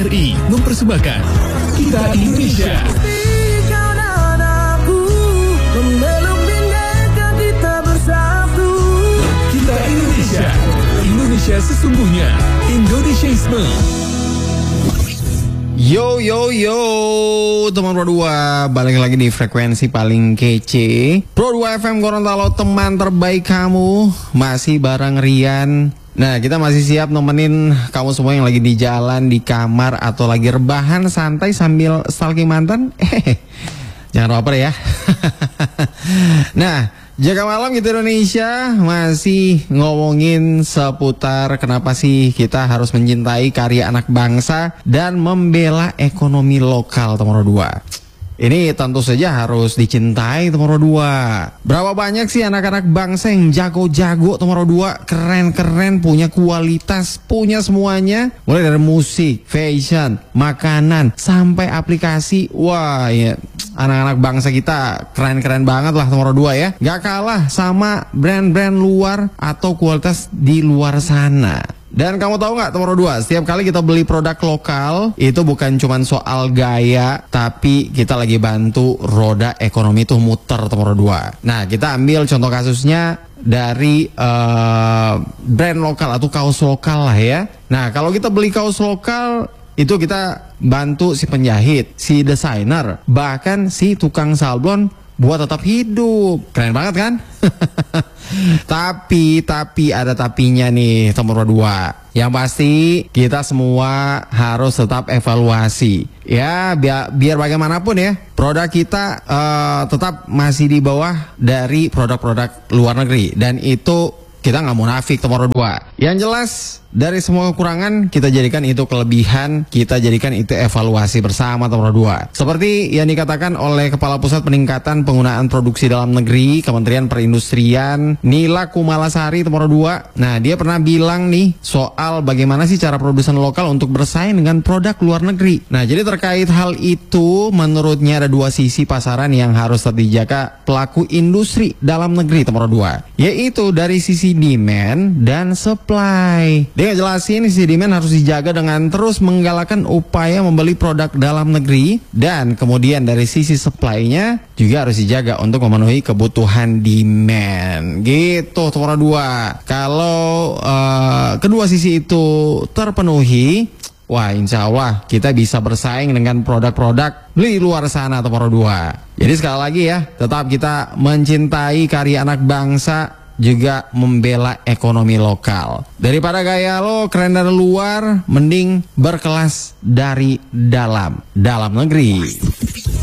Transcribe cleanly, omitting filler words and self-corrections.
RRI mempersembahkan Kita Indonesia. Kita Indonesia, Indonesia sesungguhnya, Indonesiaisme. Yo teman Pro 2, balik lagi di frekuensi paling kece Pro 2 FM Gorontalo, teman terbaik kamu. Masih bareng Rian. Nah, kita masih siap nemenin kamu semua yang lagi di jalan, di kamar, atau lagi rebahan santai sambil stalking mantan. Jangan baper ya. Nah, jaga malam Kita Indonesia masih ngomongin seputar kenapa sih kita harus mencintai karya anak bangsa dan membela ekonomi lokal, teman Pro 2. Ini tentu saja harus dicintai, teman Pro 2. Berapa banyak sih anak-anak bangsa yang jago-jago, teman Pro 2, keren-keren, punya kualitas, punya semuanya, mulai dari musik, fashion, makanan, sampai aplikasi. Wah, ya, anak-anak bangsa kita keren-keren banget lah, teman Pro 2 ya. Gak kalah sama brand-brand luar atau kualitas di luar sana. Dan kamu tahu nggak, teman Pro 2, setiap kali kita beli produk lokal itu bukan cuma soal gaya, tapi kita lagi bantu roda ekonomi itu muter, teman Pro 2. Nah, kita ambil contoh kasusnya dari brand lokal atau kaos lokal lah ya. Nah, kalau kita beli kaos lokal itu kita bantu si penjahit, si desainer, bahkan si tukang sablon buat tetap hidup. Keren banget kan? Tapi ada tapinya nih, teman Pro 2. Yang pasti kita semua harus tetap evaluasi. Ya, biar bagaimanapun ya, produk kita tetap masih di bawah dari produk-produk luar negeri. Dan itu kita nggak munafik, teman Pro 2. Yang jelas, dari semua kekurangan kita jadikan itu kelebihan, kita jadikan itu evaluasi bersama, teman Pro 2. Seperti yang dikatakan oleh Kepala Pusat Peningkatan Penggunaan Produksi Dalam Negeri Kementerian Perindustrian, Nila Kumalasari, teman Pro 2. Nah, dia pernah bilang nih soal bagaimana sih cara produsen lokal untuk bersaing dengan produk luar negeri. Nah, jadi terkait hal itu, menurutnya ada dua sisi pasaran yang harus tetap dijaga pelaku industri dalam negeri, teman Pro 2, yaitu dari sisi demand dan supply. Dia ngejelasin sisi demand harus dijaga dengan terus menggalakkan upaya membeli produk dalam negeri, dan kemudian dari sisi supply-nya juga harus dijaga untuk memenuhi kebutuhan demand. Gitu, teman Pro 2. Kalau kedua sisi itu terpenuhi, wah, insya Allah kita bisa bersaing dengan produk-produk di luar sana, teman Pro 2. Jadi sekali lagi ya, tetap kita mencintai karya anak bangsa, juga membela ekonomi lokal. Daripada gaya lo keren dari luar, mending berkelas dari dalam negeri.